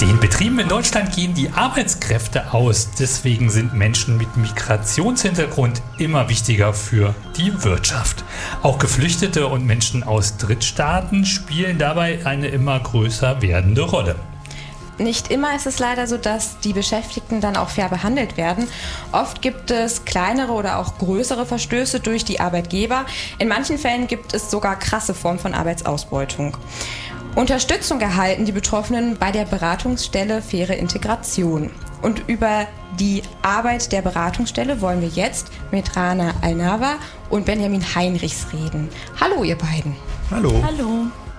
Den Betrieben in Deutschland gehen die Arbeitskräfte aus. Deswegen sind Menschen mit Migrationshintergrund immer wichtiger für die Wirtschaft. Auch Geflüchtete und Menschen aus Drittstaaten spielen dabei eine immer größer werdende Rolle. Nicht immer ist es leider so, dass die Beschäftigten dann auch fair behandelt werden. Oft gibt es kleinere oder auch größere Verstöße durch die Arbeitgeber. In manchen Fällen gibt es sogar krasse Formen von Arbeitsausbeutung. Unterstützung erhalten die Betroffenen bei der Beratungsstelle Faire Integration. Und über die Arbeit der Beratungsstelle wollen wir jetzt mit Rana Alnava und Benjamin Heinrichs reden. Hallo ihr beiden. Hallo. Hallo.